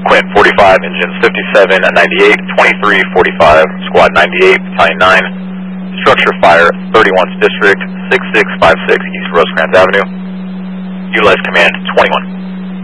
Quint 45, engines 57 and 98, 23, 45, squad 98, battalion 9, structure fire, 31st District, 6656 East Rosecrans Avenue. Utilize command 21.